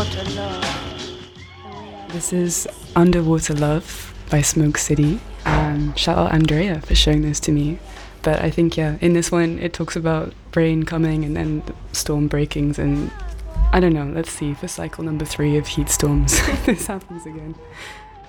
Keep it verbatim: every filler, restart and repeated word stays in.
Underwater Love. This is Underwater Love by Smoke City. Um, shout out Andrea for showing this to me. But I think, yeah, in this one, it talks about rain coming and then the storm breakings. And I don't know, let's see for cycle number three of heat storms if this happens again.